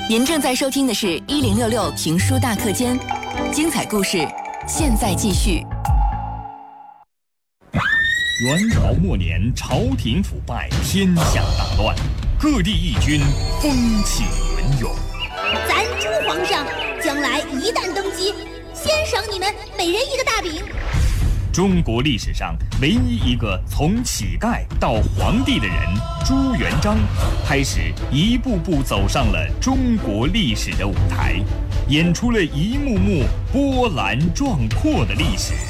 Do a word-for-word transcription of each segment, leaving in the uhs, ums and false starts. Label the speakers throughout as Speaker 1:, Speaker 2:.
Speaker 1: 您正在收听的是一零六六评书大课间，精彩故事现在继续。
Speaker 2: 元朝末年，朝廷腐败，天下大乱，各地义军风起云涌。
Speaker 3: 咱朱皇上将来一旦登基，先赏你们每人一个大饼。
Speaker 2: 中国历史上唯一一个从乞丐到皇帝的人朱元璋，开始一步步走上了中国历史的舞台，演出了一幕幕波澜壮阔的历史。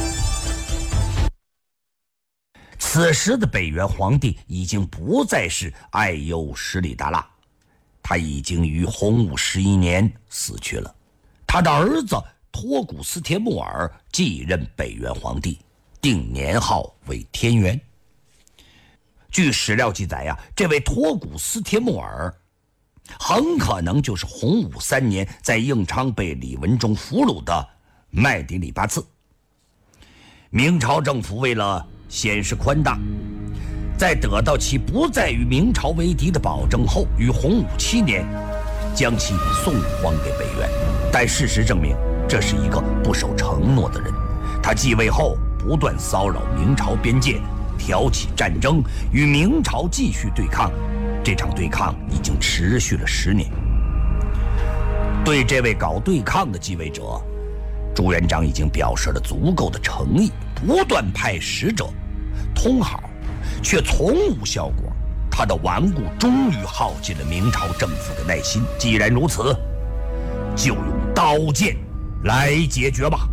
Speaker 4: 此时的北元皇帝已经不再是爱优十里达腊，他已经于洪武十一年死去了。他的儿子托古斯帖木儿继任北元皇帝，定年号为天元。据史料记载呀，这位托古斯帖木儿很可能就是洪武三年在应昌被李文忠俘虏的麦迪里八次。明朝政府为了显示宽大，在得到其不再与明朝为敌的保证后，于洪武七年将其送还给北元。但事实证明，这是一个不守承诺的人。他继位后不断骚扰明朝边界，挑起战争，与明朝继续对抗。这场对抗已经持续了十年。对这位搞对抗的继位者，朱元璋已经表示了足够的诚意，不断派使者通好，却从无效果。他的顽固终于耗尽了明朝政府的耐心。既然如此，就用刀剑来解决吧。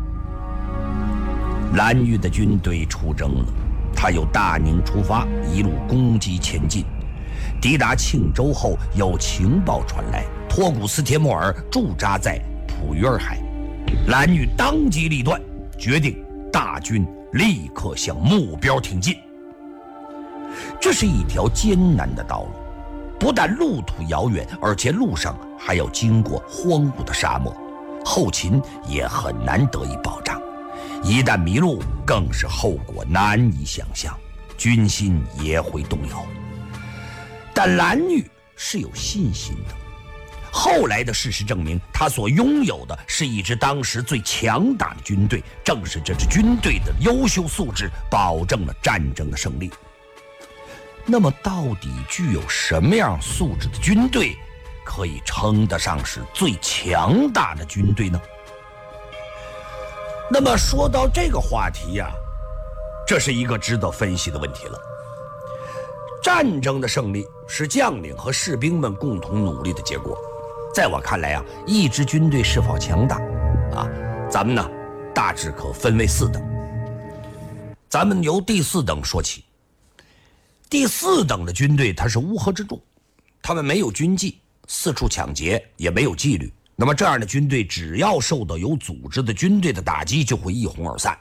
Speaker 4: 蓝玉的军队出征了，他由大宁出发，一路攻击前进。抵达庆州后，有情报传来，托古斯帖木儿驻扎在普约尔海。蓝玉当机立断，决定大军立刻向目标挺进。这是一条艰难的道路，不但路途遥远，而且路上还要经过荒芜的沙漠，后勤也很难得以保障。一旦迷路，更是后果难以想象，军心也会动摇。但蓝玉是有信心的。后来的事实证明，他所拥有的是一支当时最强大的军队，正是这支军队的优秀素质保证了战争的胜利。那么到底具有什么样素质的军队可以称得上是最强大的军队呢？那么说到这个话题呀、啊，这是一个值得分析的问题了。战争的胜利是将领和士兵们共同努力的结果。在我看来啊，一支军队是否强大啊，咱们呢大致可分为四等。咱们由第四等说起。第四等的军队，它是乌合之众，他们没有军纪，四处抢劫，也没有纪律。那么这样的军队，只要受到有组织的军队的打击，就会一哄而散。